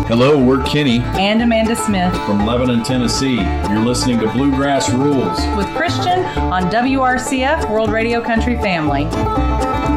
Hello, we're Kenny and Amanda Smith from Lebanon, Tennessee. You're listening to Bluegrass Rules with Christian on WRCF World Radio Country Family.